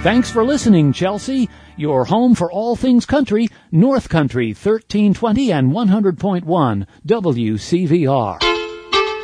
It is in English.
Thanks for listening, Chelsea. Your home for all things country, North Country 1320 and 100.1 WCVR.